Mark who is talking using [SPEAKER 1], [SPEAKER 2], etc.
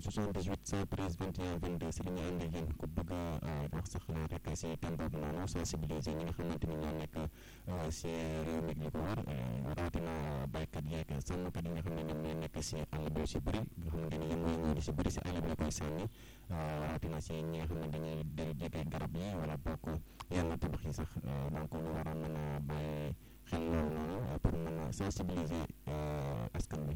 [SPEAKER 1] 78 113 21 22 si li ñu ànd ak yéen ku bëgg a wax sa xalaat rek si thème boobu noonu sensibiliser ñi nga xamante ni ñoo nekk si réew mi li ko war rawatina baykat yeeg sàmmkat yi nga xam ne ñoom ñoo nekk si àll bi si bëri nga xamante ni yéen mooy ñëw si bëri si àll bi la koy sànni rawatina si ñi nga xam ne dañuy jege garab yi wala bokk yenn tabax yi sax donc ñu war a mën a bàyyi xel loolu noonu pour mën a sensibiliser askan bi